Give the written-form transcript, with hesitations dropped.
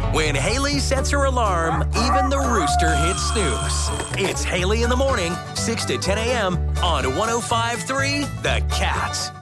When Haley sets her alarm, even the rooster hits snooze. It's Haley in the morning, 6 to 10 a.m. on 105.3 The Cat.